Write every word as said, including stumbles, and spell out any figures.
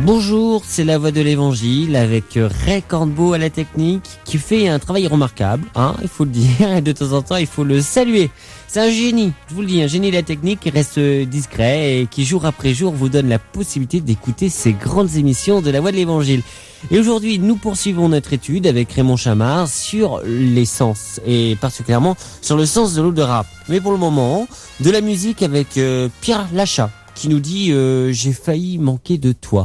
Bonjour, c'est la voix de l'évangile avec Ray Cornbeau à la technique qui fait un travail remarquable, hein, il faut le dire, et de temps en temps il faut le saluer. C'est un génie, je vous le dis, un génie de la technique qui reste discret et qui jour après jour vous donne la possibilité d'écouter ces grandes émissions de la voix de l'évangile. Et aujourd'hui, nous poursuivons notre étude avec Raymond Chamard sur les sens, et particulièrement sur le sens de l'odorat. Mais pour le moment, de la musique avec euh, Pierre Lachat qui nous dit euh, « J'ai failli manquer de toi ».